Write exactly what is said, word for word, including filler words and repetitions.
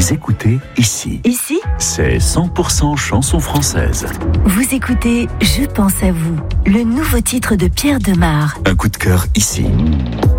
Vous écoutez Ici. Ici, C'est cent pour cent chanson française. vous écoutez Je pense à vous, le nouveau titre de Pierre Demar. Un coup de cœur ici.